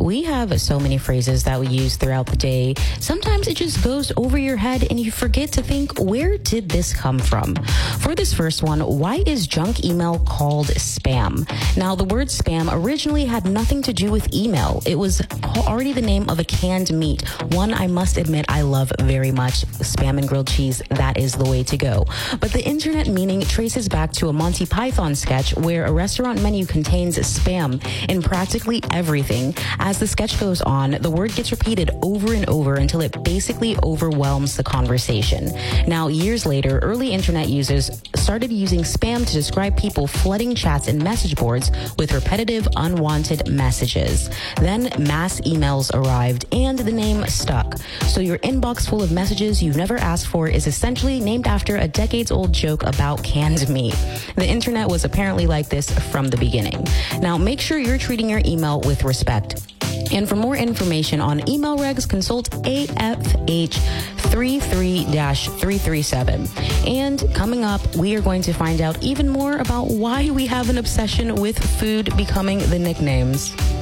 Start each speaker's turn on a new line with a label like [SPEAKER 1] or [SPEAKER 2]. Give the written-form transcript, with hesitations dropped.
[SPEAKER 1] We have so many phrases that we use throughout the day. Sometimes it just goes over your head and you forget to think, where did this come from? For this first one, why is junk email called spam? Now, the word spam originally had nothing to do with email. It was already the name of a canned meat, one I must admit I love very much. Spam and grilled cheese, that is the way to go. But the internet meaning traces back to a Monty Python sketch where a restaurant menu contains spam in practically everything. As the sketch goes on, the word gets repeated over and over until it basically overwhelms the conversation. Now, years later, early internet users started using spam to describe people flooding chats and message boards with repetitive, unwanted messages. Then mass emails arrived and the name stuck. So your inbox full of messages you've never asked for is essentially named after a decades-old joke about canned meat. The internet was apparently like this from the beginning. Now, make sure you're treating your email with respect. And for more information on email regs, consult AFH 33-337. And coming up, we are going to find out even more about why we have an obsession with food becoming the nicknames.